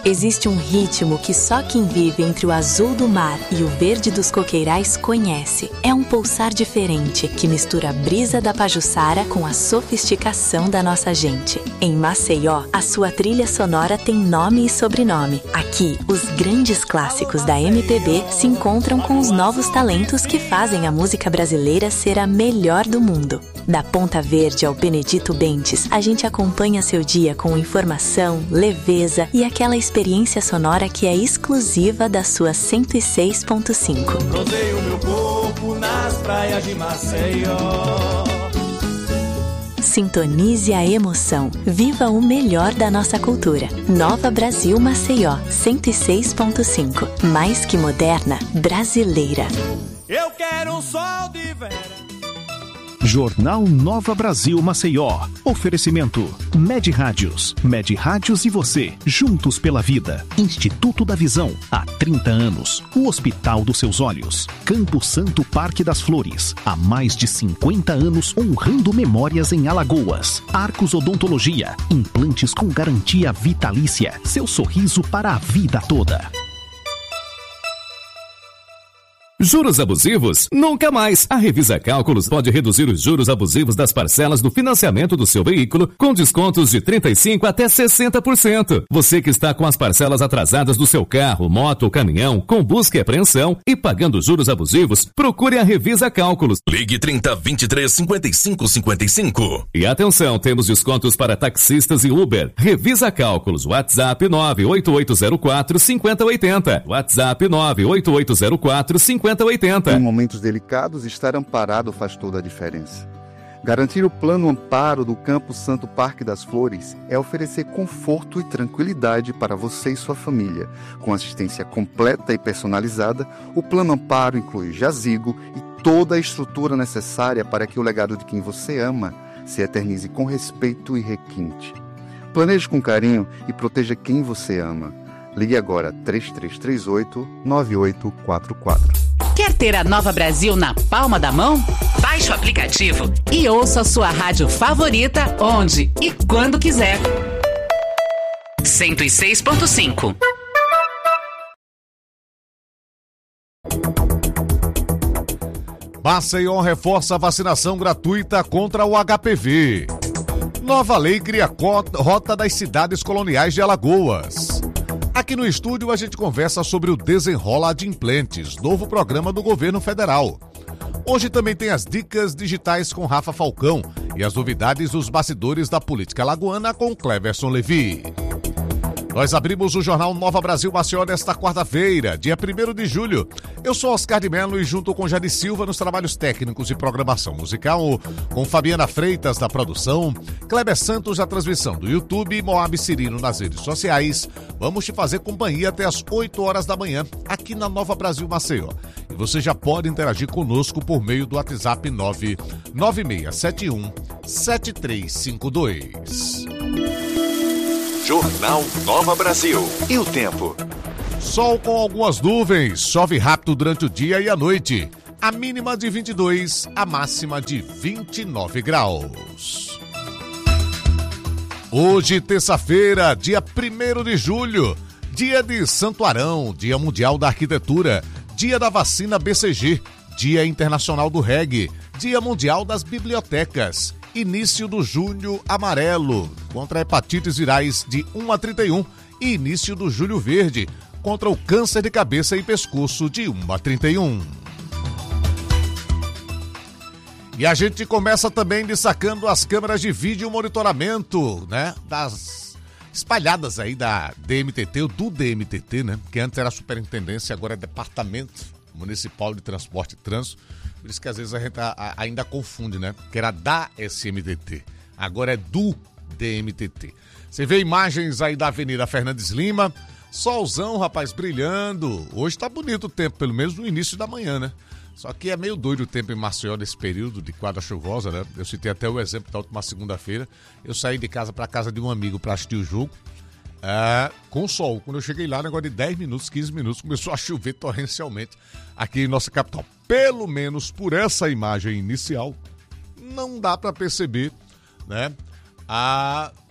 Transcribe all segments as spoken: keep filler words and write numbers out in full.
Existe um ritmo que só quem vive entre o azul do mar e o verde dos coqueirais conhece. É um pulsar diferente que mistura a brisa da Pajuçara com a sofisticação da nossa gente. Em Maceió, a sua trilha sonora tem nome e sobrenome. Aqui, os grandes clássicos da M P B se encontram com os novos talentos que fazem a música brasileira ser a melhor do mundo. Da Ponta Verde ao Benedito Bentes, a gente acompanha seu dia com informação, leveza e aquela experiência sonora que é exclusiva da sua cento e seis ponto cinco. Rodeio meu corpo nas praias de Maceió. Sintonize a emoção. Viva o melhor da nossa cultura. Nova Brasil Maceió, cento e seis ponto cinco. Mais que moderna, brasileira. Eu quero um sol de verão. Jornal Nova Brasil Maceió. Oferecimento Med Rádios. Med Rádios e você, juntos pela vida. Instituto da Visão, há trinta anos. O Hospital dos Seus Olhos. Campo Santo Parque das Flores, há mais de cinquenta anos honrando memórias em Alagoas. Arcos Odontologia, implantes com garantia vitalícia. Seu sorriso para a vida toda. Juros abusivos? Nunca mais! A Revisa Cálculos pode reduzir os juros abusivos das parcelas do financiamento do seu veículo com descontos de trinta e cinco por cento até sessenta por cento. Você que está com as parcelas atrasadas do seu carro, moto ou caminhão, com busca e apreensão e pagando juros abusivos, procure a Revisa Cálculos. Ligue trinta, vinte e três, cinquenta e cinco, cinquenta e cinco. E atenção, temos descontos para taxistas e Uber. Revisa Cálculos, WhatsApp nove oito oito zero quatro, cinco zero oito zero. WhatsApp nove oito oito zero quatro, cinco zero oitenta. Em momentos delicados, estar amparado faz toda a diferença. Garantir o plano amparo do Campo Santo Parque das Flores é oferecer conforto e tranquilidade para você e sua família. Com assistência completa e personalizada, o plano amparo inclui jazigo e toda a estrutura necessária para que o legado de quem você ama se eternize com respeito e requinte. Planeje com carinho e proteja quem você ama. Ligue agora três três três oito, nove oito quatro quatro. Quer ter a Nova Brasil na palma da mão? Baixe o aplicativo e ouça a sua rádio favorita onde e quando quiser. cento e seis ponto cinco. Maceió reforça a vacinação gratuita contra o H P V. Nova lei cria Rota das Cidades Coloniais de Alagoas. Aqui no estúdio a gente conversa sobre o Desenrola Adimplentes, novo programa do governo federal. Hoje também tem as dicas digitais com Rafa Falcão e as novidades dos bastidores da política alagoana com Cleverson Levi. Nós abrimos o Jornal Nova Brasil Maceió nesta quarta-feira, dia primeiro de julho. Eu sou Oscar de Mello e junto com Jade Silva nos trabalhos técnicos e programação musical, com Fabiana Freitas da produção, Kleber Santos da transmissão do YouTube e Moab Cirino nas redes sociais. Vamos te fazer companhia até as oito horas da manhã, aqui na Nova Brasil Maceió. E você já pode interagir conosco por meio do WhatsApp nove nove seis sete um, sete três cinco dois. Jornal Nova Brasil. E o tempo? Sol com algumas nuvens, chove rápido durante o dia e a noite. A mínima de vinte e dois, a máxima de vinte e nove graus. Hoje, terça-feira, dia primeiro de julho, dia de Santo Arão, Dia Mundial da Arquitetura, dia da vacina B C G, Dia Internacional do Reggae, Dia Mundial das Bibliotecas, início do Junho Amarelo, contra hepatites virais de um a trinta e um e início do Julho Verde, contra o câncer de cabeça e pescoço de um a trinta e um. E a gente começa também destacando as câmeras de vídeo monitoramento, né, das espalhadas aí da D M T T, ou do D M T T, né, que antes era Superintendência, agora é Departamento Municipal de Transporte e Trânsito. Por isso que às vezes a gente ainda confunde, né? Que era da S M T T, agora é do D M T T. Você vê imagens aí da Avenida Fernandes Lima, solzão, rapaz, brilhando. Hoje tá bonito o tempo, pelo menos no início da manhã, né? Só que é meio doido o tempo em Maceió nesse período de quadra chuvosa, né? Eu citei até o exemplo da última segunda-feira. Eu saí de casa para casa de um amigo para assistir o jogo. É, com sol. Quando eu cheguei lá, negócio de dez minutos, quinze minutos, começou a chover torrencialmente aqui em nossa capital. Pelo menos por essa imagem inicial, não dá para perceber, né, a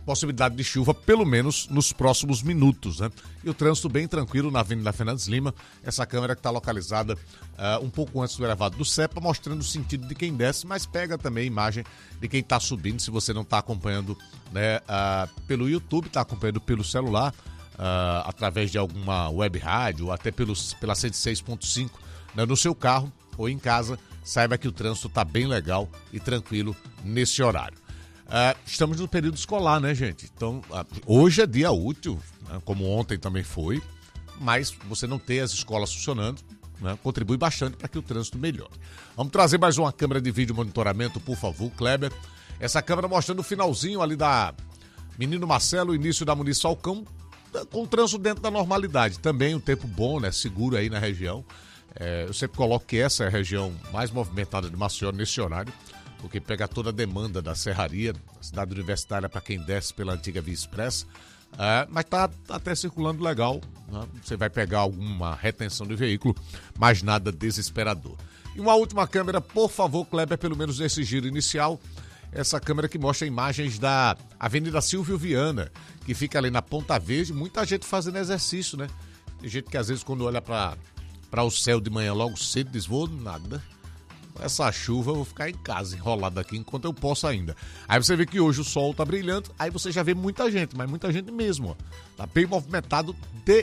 possibilidade de chuva, pelo menos nos próximos minutos, né? E o trânsito bem tranquilo na Avenida Fernandes Lima, essa câmera que está localizada uh, um pouco antes do elevado do Cepa, mostrando o sentido de quem desce, mas pega também a imagem de quem está subindo, se você não está acompanhando, né, uh, pelo YouTube, está acompanhando pelo celular, uh, através de alguma web rádio, ou até pelos, pela cento e seis ponto cinco, né, no seu carro ou em casa, saiba que o trânsito está bem legal e tranquilo nesse horário. Uh, estamos no período escolar, né, gente? Então, uh, hoje é dia útil, né, como ontem também foi, mas você não ter as escolas funcionando, né, contribui bastante para que o trânsito melhore. Vamos trazer mais uma câmera de vídeo monitoramento, por favor, Kleber. Essa câmera mostrando o finalzinho ali da Menino Marcelo, início da Muniz Falcão, com o trânsito dentro da normalidade. Também um tempo bom, né, seguro aí na região. É, eu sempre coloco que essa é a região mais movimentada de Maceió nesse horário, porque pega toda a demanda da serraria, cidade universitária para quem desce pela antiga Via Expressa, é, mas está tá até circulando legal, né? Você vai pegar alguma retenção de veículo, mas nada desesperador. E uma última câmera, por favor, Kleber, pelo menos nesse giro inicial, essa câmera que mostra imagens da Avenida Silvio Viana, que fica ali na Ponta Verde, muita gente fazendo exercício, né? Tem gente que às vezes quando olha para para o céu de manhã logo cedo diz, vou nada, essa chuva eu vou ficar em casa, enrolado aqui enquanto eu posso ainda. Aí você vê que hoje o sol tá brilhando, aí você já vê muita gente, mas muita gente mesmo, ó. Tá bem movimentado de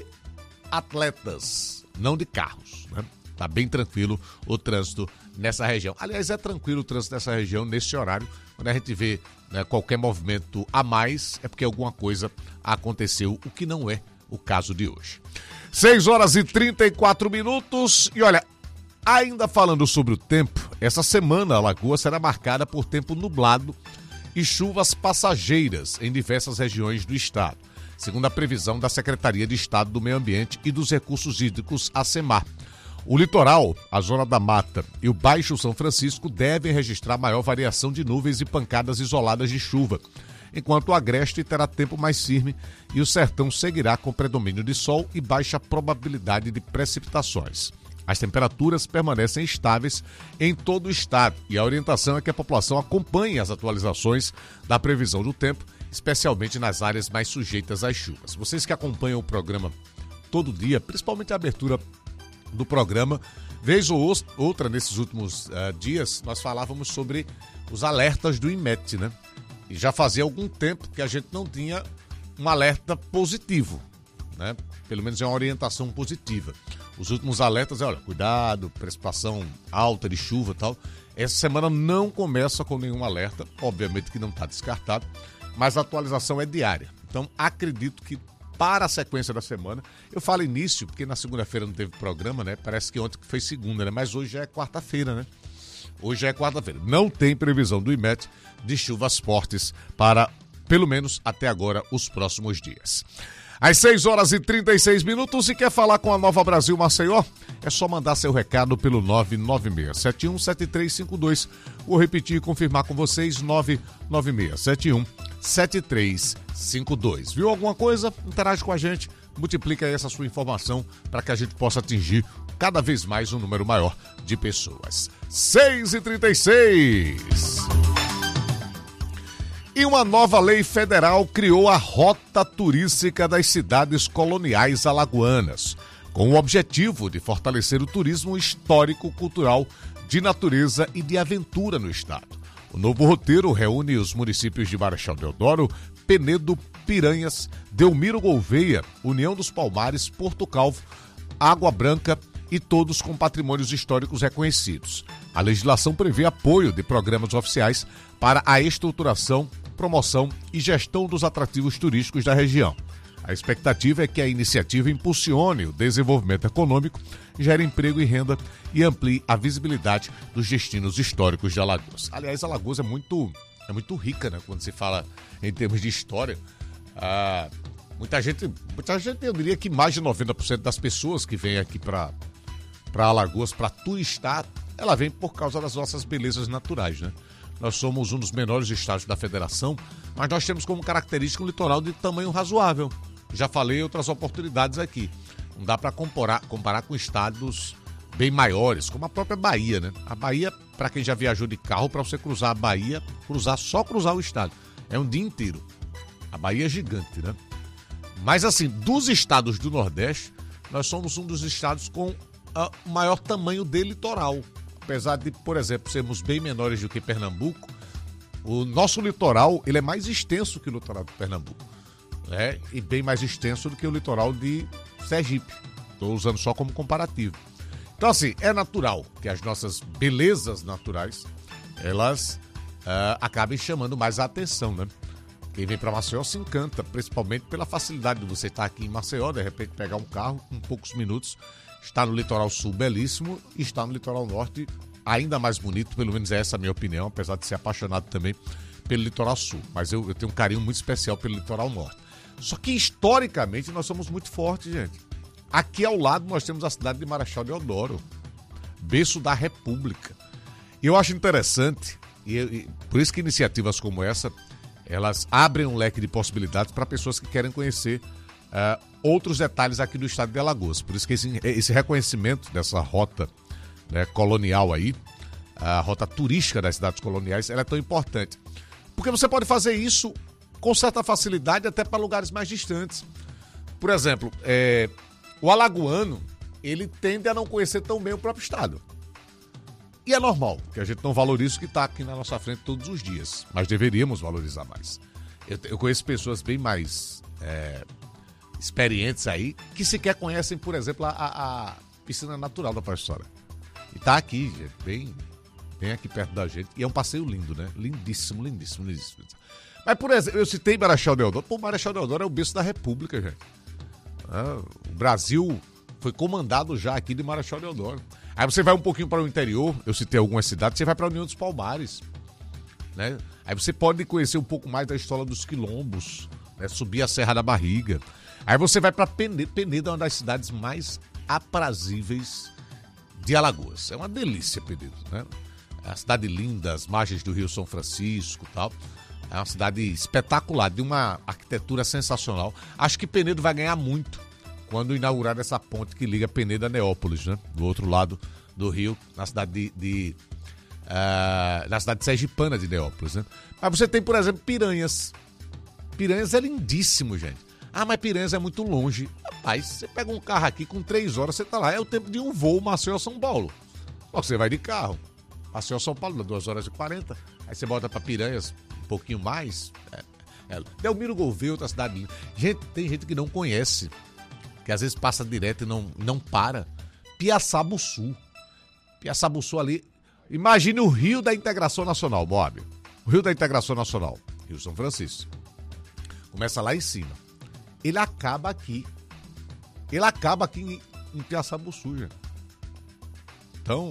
atletas, não de carros, né? Tá bem tranquilo o trânsito nessa região. Aliás, é tranquilo o trânsito nessa região nesse horário, quando a gente vê, né, qualquer movimento a mais, é porque alguma coisa aconteceu, o que não é o caso de hoje. seis horas e trinta e quatro minutos. E olha, ainda falando sobre o tempo, essa semana a Alagoas será marcada por tempo nublado e chuvas passageiras em diversas regiões do estado, segundo a previsão da Secretaria de Estado do Meio Ambiente e dos Recursos Hídricos, a SEMAR. O litoral, a Zona da Mata e o Baixo São Francisco devem registrar maior variação de nuvens e pancadas isoladas de chuva, enquanto o Agreste terá tempo mais firme e o Sertão seguirá com predomínio de sol e baixa probabilidade de precipitações. As temperaturas permanecem estáveis em todo o estado e a orientação é que a população acompanhe as atualizações da previsão do tempo, especialmente nas áreas mais sujeitas às chuvas. Vocês que acompanham o programa todo dia, principalmente a abertura do programa, vez ou outra nesses últimos uh, dias, nós falávamos sobre os alertas do INMET, né? E já fazia algum tempo que a gente não tinha um alerta positivo, né? Pelo menos é uma orientação positiva. Os últimos alertas é, olha, cuidado, precipitação alta de chuva e tal. Essa semana não começa com nenhum alerta, obviamente que não está descartado, mas a atualização é diária. Então, acredito que para a sequência da semana, eu falo início, porque na segunda-feira não teve programa, né? Parece que ontem foi segunda, né? Mas hoje já é quarta-feira, né? Hoje é quarta-feira. Não tem previsão do INMET de chuvas fortes para, pelo menos até agora, os próximos dias. Às seis horas e trinta e seis minutos, e quer falar com a Nova Brasil Maceió? É só mandar seu recado pelo nove nove seis sete um sete três cinco dois. Vou repetir e confirmar com vocês, nove nove seis sete um sete três cinco dois. Viu alguma coisa? Interage com a gente, multiplica aí essa sua informação para que a gente possa atingir cada vez mais um número maior de pessoas. seis e trinta e seis. E uma nova lei federal criou a Rota Turística das Cidades Coloniais Alagoanas, com o objetivo de fortalecer o turismo histórico-cultural, de natureza e de aventura no estado. O novo roteiro reúne os municípios de Marechal Deodoro, Penedo, Piranhas, Delmiro Gouveia, União dos Palmares, Porto Calvo, Água Branca e todos com patrimônios históricos reconhecidos. A legislação prevê apoio de programas oficiais para a estruturação, promoção e gestão dos atrativos turísticos da região. A expectativa é que a iniciativa impulsione o desenvolvimento econômico, gere emprego e renda e amplie a visibilidade dos destinos históricos de Alagoas. Aliás, Alagoas é muito, é muito rica, né, quando se fala em termos de história. Ah, muita gente, muita gente, eu diria que mais de noventa por cento das pessoas que vêm aqui para para Alagoas, para turistar, ela vem por causa das nossas belezas naturais, né? Nós somos um dos menores estados da federação, mas nós temos como característica um litoral de tamanho razoável. Já falei em outras oportunidades aqui. Não dá para comparar, comparar com estados bem maiores, como a própria Bahia, né? A Bahia, para quem já viajou de carro, para você cruzar a Bahia, cruzar só cruzar o estado, é um dia inteiro. A Bahia é gigante, né? Mas assim, dos estados do Nordeste, nós somos um dos estados com uh, o maior tamanho de litoral. Apesar de, por exemplo, sermos bem menores do que Pernambuco, o nosso litoral ele é mais extenso que o litoral de Pernambuco, né? E bem mais extenso do que o litoral de Sergipe. Estou usando só como comparativo. Então, assim, é natural que as nossas belezas naturais, elas uh, acabem chamando mais a atenção, né? Quem vem para Maceió se encanta, principalmente pela facilidade de você estar aqui em Maceió, de repente pegar um carro com poucos minutos, estar no litoral sul belíssimo e estar no litoral norte ainda mais bonito, pelo menos é essa a minha opinião, apesar de ser apaixonado também pelo litoral sul. Mas eu, eu tenho um carinho muito especial pelo litoral norte. Só que historicamente nós somos muito fortes, gente. Aqui ao lado nós temos a cidade de Marechal Deodoro, berço da República. E eu acho interessante, e, e por isso que iniciativas como essa, elas abrem um leque de possibilidades para pessoas que querem conhecer uh, outros detalhes aqui do estado de Alagoas. Por isso que esse, esse reconhecimento dessa rota, né, colonial aí, a rota turística das cidades coloniais, ela é tão importante. Porque você pode fazer isso com certa facilidade até para lugares mais distantes. Por exemplo, é... o alagoano, ele tende a não conhecer tão bem o próprio estado. E é normal que a gente não valorize o que está aqui na nossa frente todos os dias. Mas deveríamos valorizar mais. Eu, eu conheço pessoas bem mais é, experientes aí, que sequer conhecem, por exemplo, a, a piscina natural da Pajuçara. E está aqui, gente, bem, bem aqui perto da gente. E é um passeio lindo, né? Lindíssimo, lindíssimo, lindíssimo. Mas, por exemplo, eu citei Marechal Deodoro. Pô, Marechal Deodoro é o berço da República, gente. Ah, o Brasil foi comandado já aqui de Marechal Deodoro. Aí você vai um pouquinho para o interior, eu citei algumas cidades, você vai para a União dos Palmares, né? Aí você pode conhecer um pouco mais da história dos quilombos, né? Subir a Serra da Barriga. Aí você vai para Penedo, Penedo é uma das cidades mais aprazíveis de Alagoas. É uma delícia Penedo, né? É uma cidade linda, as margens do Rio São Francisco e tal. É uma cidade espetacular, de uma arquitetura sensacional. Acho que Penedo vai ganhar muito quando inaugurar essa ponte que liga Penedo a Neópolis, né? Do outro lado do rio, na cidade de, de uh, na cidade de sergipana de Neópolis, né? Mas você tem, por exemplo, Piranhas. Piranhas é lindíssimo, gente. Ah, mas Piranhas é muito longe. Rapaz, você pega um carro aqui com três horas, você tá lá. É o tempo de um voo Maceió-São Paulo. Só que você vai de carro. Maceió-São Paulo, duas horas e quarenta. Aí você volta para Piranhas, um pouquinho mais. É, é. Delmiro Gouveia, outra cidade linda. Gente, tem gente que não conhece, que às vezes passa direto e não, não para. Piaçabuçu. Piaçabuçu ali. Imagine o Rio da Integração Nacional, Bob. O Rio da Integração Nacional. Rio São Francisco. Começa lá em cima. Ele acaba aqui. Ele acaba aqui em, em Piaçabuçu, gente. Então,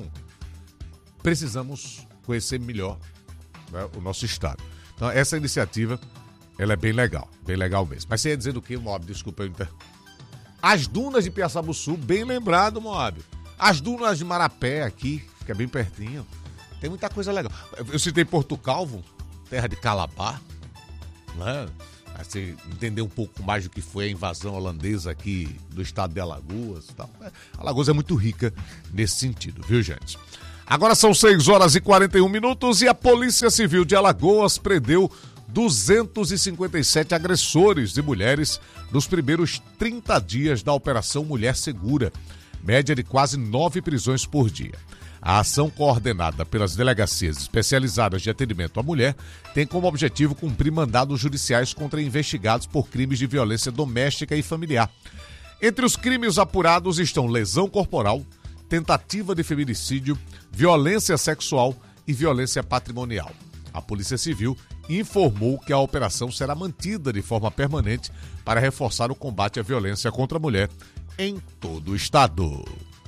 precisamos conhecer melhor, né, o nosso estado. Então, essa iniciativa, ela é bem legal. Bem legal mesmo. Mas você ia dizer do que, Moab? Desculpa, eu inter... As dunas de Piaçabuçu, bem lembrado, Moab. As dunas de Marapé aqui, fica bem pertinho. Tem muita coisa legal. Eu citei Porto Calvo, terra de Calabar, né? Aí você entender um pouco mais do que foi a invasão holandesa aqui do estado de Alagoas e tal. Alagoas é muito rica nesse sentido, viu, gente? Agora são seis horas e quarenta e um minutos e a Polícia Civil de Alagoas prendeu duzentos e cinquenta e sete agressores de mulheres nos primeiros trinta dias da Operação Mulher Segura, média de quase nove prisões por dia. A ação, coordenada pelas delegacias especializadas de atendimento à mulher, tem como objetivo cumprir mandados judiciais contra investigados por crimes de violência doméstica e familiar. Entre os crimes apurados estão lesão corporal, tentativa de feminicídio, violência sexual e violência patrimonial. A Polícia Civil informou que a operação será mantida de forma permanente para reforçar o combate à violência contra a mulher em todo o estado.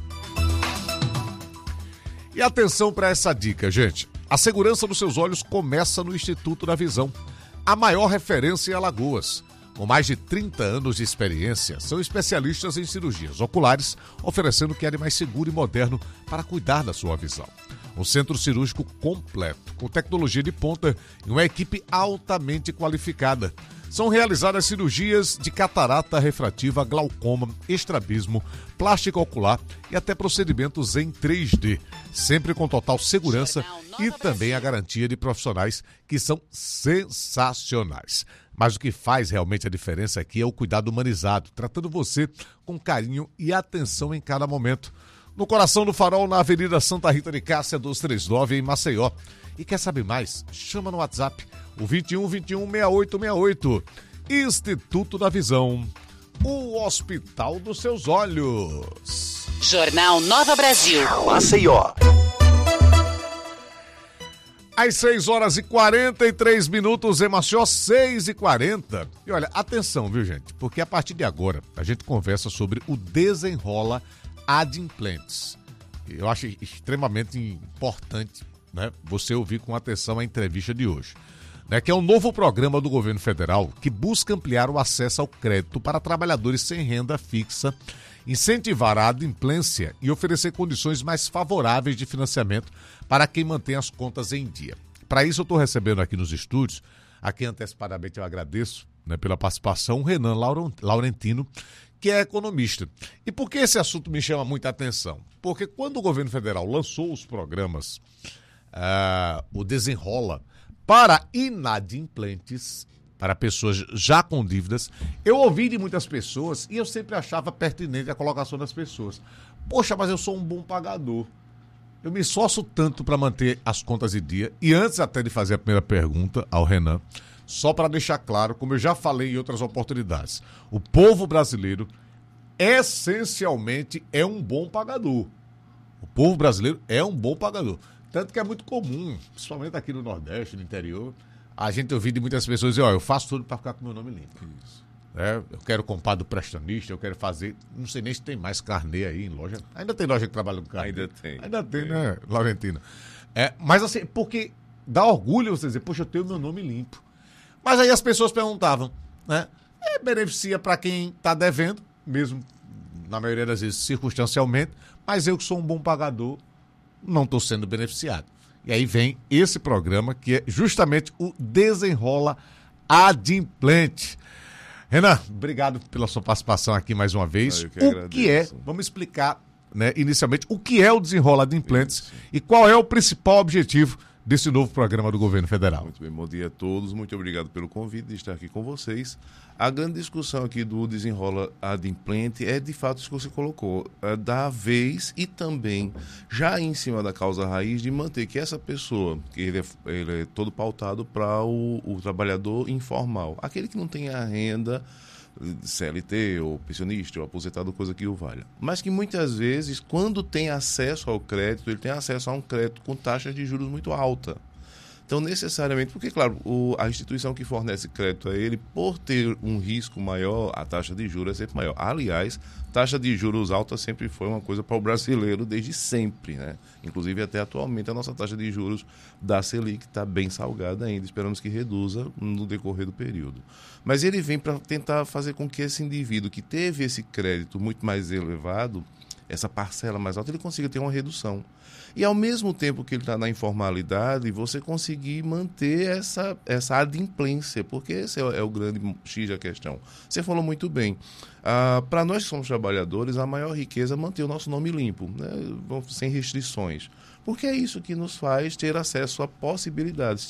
E atenção para essa dica, gente. A segurança dos seus olhos começa no Instituto da Visão, a maior referência em Alagoas. Com mais de trinta anos de experiência, são especialistas em cirurgias oculares, oferecendo o que há de mais seguro e moderno para cuidar da sua visão. Um centro cirúrgico completo, com tecnologia de ponta e uma equipe altamente qualificada. São realizadas cirurgias de catarata refrativa, glaucoma, estrabismo, plástica ocular e até procedimentos em três D, sempre com total segurança e também a garantia de profissionais que são sensacionais. Mas o que faz realmente a diferença aqui é o cuidado humanizado, tratando você com carinho e atenção em cada momento. No coração do Farol, na Avenida Santa Rita de Cássia, duzentos e trinta e nove, em Maceió. E quer saber mais? Chama no WhatsApp, o vinte e um, vinte e um, sessenta e oito sessenta e oito. Instituto da Visão, o hospital dos seus olhos. Jornal Nova Brasil. Maceió. Às seis horas e quarenta e três minutos em Maceió, seis e quarenta. E olha, atenção, viu, gente? Porque a partir de agora a gente conversa sobre o Desenrola Adimplentes. Eu acho extremamente importante, né, você ouvir com atenção a entrevista de hoje, né, que é um novo programa do governo federal que busca ampliar o acesso ao crédito para trabalhadores sem renda fixa, incentivar a adimplência e oferecer condições mais favoráveis de financiamento para quem mantém as contas em dia. Para isso eu estou recebendo aqui nos estúdios, a quem antecipadamente eu agradeço, né, pela participação, o Renan Laurentino, que é economista. E por que esse assunto me chama muita atenção? Porque quando o governo federal lançou os programas, uh, o Desenrola, para inadimplentes, para pessoas já com dívidas, eu ouvi de muitas pessoas e eu sempre achava pertinente a colocação das pessoas. Poxa, mas eu sou um bom pagador. Eu me esforço tanto para manter as contas em dia. E antes até de fazer a primeira pergunta ao Renan, só para deixar claro, como eu já falei em outras oportunidades, o povo brasileiro essencialmente é um bom pagador. O povo brasileiro é um bom pagador. Tanto que é muito comum, principalmente aqui no Nordeste, no interior, a gente ouvir de muitas pessoas dizer, ó, eu faço tudo para ficar com meu nome limpo. Isso. É, eu quero comprar do prestamista, eu quero fazer, não sei nem se tem mais carnê aí em loja. Ainda tem loja que trabalha com carnê. Ainda tem. Ainda tem, tem. Né, Laurentino? É, mas assim, porque dá orgulho você dizer, poxa, eu tenho meu nome limpo. Mas aí as pessoas perguntavam, né? É, beneficia para quem está devendo, mesmo na maioria das vezes circunstancialmente, mas eu que sou um bom pagador, não estou sendo beneficiado. E aí vem esse programa que é justamente o Desenrola Adimplente. Renan, obrigado pela sua participação aqui mais uma vez. Eu que o agradeço. que é, vamos explicar, né, inicialmente, o que é o Desenrola Adimplentes Isso. e qual é o principal objetivo desse novo programa do governo federal. Muito bem, bom dia a todos, muito obrigado pelo convite de estar aqui com vocês. A grande discussão aqui do Desenrola Adimplente é de fato isso que você colocou, é da vez e também já em cima da causa raiz de manter que essa pessoa, que ele é, ele é todo pautado para o, o trabalhador informal, aquele que não tem a renda C L T ou pensionista ou aposentado, coisa que o valha. Mas que muitas vezes, quando tem acesso ao crédito, ele tem acesso a um crédito com taxa de juros muito alta. Então, necessariamente, porque, claro, o, a instituição que fornece crédito a ele, por ter um risco maior, a taxa de juros é sempre maior. Aliás, taxa de juros alta sempre foi uma coisa para o brasileiro desde sempre, né? Inclusive, até atualmente, a nossa taxa de juros da Selic está bem salgada ainda. Esperamos que reduza no decorrer do período. Mas ele vem para tentar fazer com que esse indivíduo que teve esse crédito muito mais elevado, essa parcela mais alta, ele consiga ter uma redução. E ao mesmo tempo que ele está na informalidade, você conseguir manter essa, essa adimplência, porque esse é, é o grande X da questão. Você falou muito bem. Ah, para nós que somos trabalhadores, a maior riqueza é manter o nosso nome limpo, né? Sem restrições. Porque é isso que nos faz ter acesso a possibilidades.